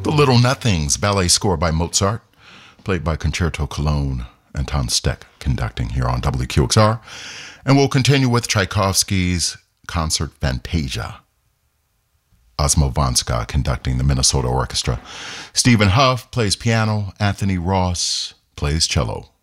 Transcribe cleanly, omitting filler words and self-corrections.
The Little Nothings, ballet score by Mozart, played by Concerto Cologne, Anton Steck conducting here on WQXR. And we'll continue with Tchaikovsky's Concert Fantasia. Osmo Vanska conducting the Minnesota Orchestra. Stephen Huff plays piano. Anthony Ross plays cello.